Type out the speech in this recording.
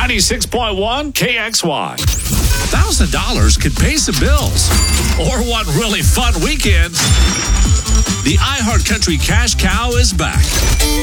96.1 KXY. $1,000 could pay some bills or one really fun weekend. The iHeartCountry Cash Cow is back.